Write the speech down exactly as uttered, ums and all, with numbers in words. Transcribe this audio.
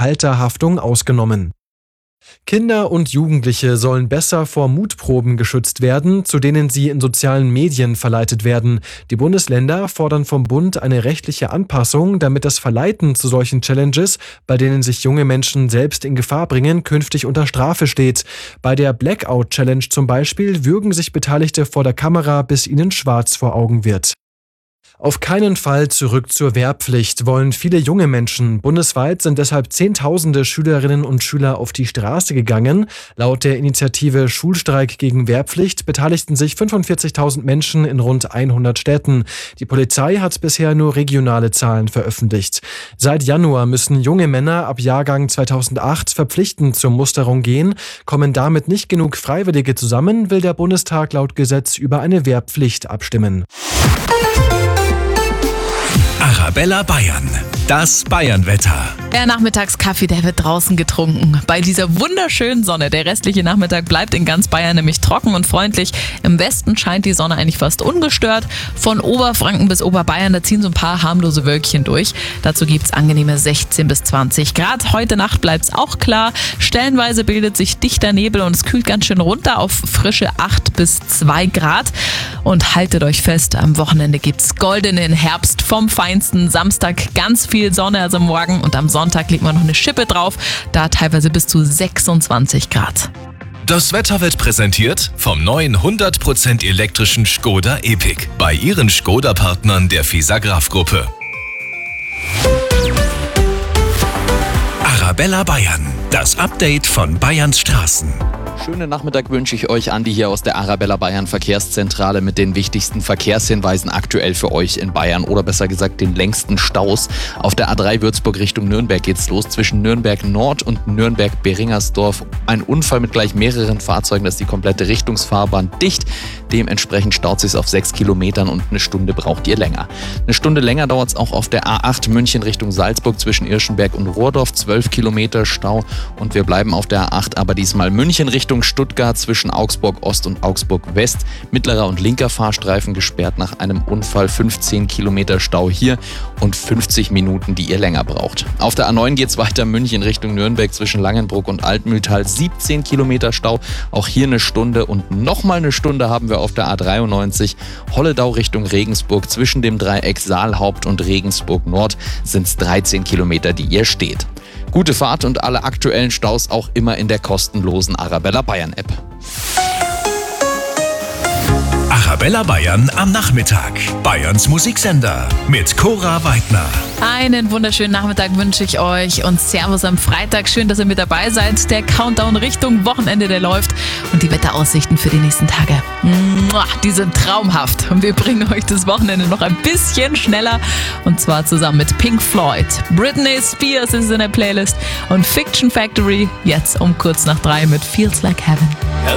Halterhaftung ausgenommen. Kinder und Jugendliche sollen besser vor Mutproben geschützt werden, zu denen sie in sozialen Medien verleitet werden. Die Bundesländer fordern vom Bund eine rechtliche Anpassung, damit das Verleiten zu solchen Challenges, bei denen sich junge Menschen selbst in Gefahr bringen, künftig unter Strafe steht. Bei der Blackout-Challenge zum Beispiel würgen sich Beteiligte vor der Kamera, bis ihnen schwarz vor Augen wird. Auf keinen Fall zurück zur Wehrpflicht wollen viele junge Menschen. Bundesweit sind deshalb Zehntausende Schülerinnen und Schüler auf die Straße gegangen. Laut der Initiative Schulstreik gegen Wehrpflicht beteiligten sich fünfundvierzigtausend Menschen in rund hundert Städten. Die Polizei hat bisher nur regionale Zahlen veröffentlicht. Seit Januar müssen junge Männer ab Jahrgang zweitausendacht verpflichtend zur Musterung gehen. Kommen damit nicht genug Freiwillige zusammen, will der Bundestag laut Gesetz über eine Wehrpflicht abstimmen. Arabella Bayern, das Bayern-Wetter. Der Nachmittagskaffee, der wird draußen getrunken. Bei dieser wunderschönen Sonne. Der restliche Nachmittag bleibt in ganz Bayern nämlich trocken und freundlich. Im Westen scheint die Sonne eigentlich fast ungestört. Von Oberfranken bis Oberbayern, da ziehen so ein paar harmlose Wölkchen durch. Dazu gibt's angenehme sechzehn bis zwanzig Grad. Heute Nacht bleibt's auch klar. Stellenweise bildet sich dichter Nebel und es kühlt ganz schön runter auf frische acht bis zwei Grad. Und haltet euch fest, am Wochenende gibt's goldenen Herbst vom Feinsten. Samstag ganz viel Sonne, also morgen, und am Sonntag legt man noch eine Schippe drauf, da teilweise bis zu sechsundzwanzig Grad. Das Wetter wird präsentiert vom neuen hundert Prozent elektrischen Škoda Epiq bei Ihren Škoda-Partnern der Fisagraph-Gruppe. Arabella Bayern, das Update von Bayerns Straßen. Schönen Nachmittag wünsche ich euch, Andi, hier aus der Arabella Bayern Verkehrszentrale mit den wichtigsten Verkehrshinweisen aktuell für euch in Bayern oder besser gesagt den längsten Staus. Auf der A drei Würzburg Richtung Nürnberg geht's los, zwischen Nürnberg Nord und Nürnberg-Beringersdorf. Ein Unfall mit gleich mehreren Fahrzeugen, das ist die komplette Richtungsfahrbahn dicht. Dementsprechend staut sich's auf sechs Kilometern und eine Stunde braucht ihr länger. Eine Stunde länger dauert's auch auf der A acht München Richtung Salzburg zwischen Irschenberg und Rohrdorf, zwölf Kilometer Stau. Und wir bleiben auf der A acht, aber diesmal München Richtung Stuttgart zwischen Augsburg Ost und Augsburg West. Mittlerer und linker Fahrstreifen gesperrt nach einem Unfall, fünfzehn Kilometer Stau hier und fünfzig Minuten, die ihr länger braucht. Auf der A neun geht's weiter München Richtung Nürnberg zwischen Langenbruck und Altmühltal, siebzehn Kilometer Stau, auch hier eine Stunde und nochmal eine Stunde haben wir auf der A dreiundneunzig Holledau Richtung Regensburg zwischen dem Dreieck Saalhaupt und Regensburg Nord sind's dreizehn Kilometer, die ihr steht. Gute Fahrt und alle aktuellen Staus auch immer in der kostenlosen Arabella Bayern App. Arabella Bayern am Nachmittag. Bayerns Musiksender mit Cora Weidner. Einen wunderschönen Nachmittag wünsche ich euch und Servus am Freitag. Schön, dass ihr mit dabei seid. Der Countdown Richtung Wochenende, der läuft und die Wetteraussichten für die nächsten Tage. Die sind traumhaft und wir bringen euch das Wochenende noch ein bisschen schneller und zwar zusammen mit Pink Floyd. Britney Spears ist in der Playlist und Fiction Factory jetzt um kurz nach drei mit Feels Like Heaven.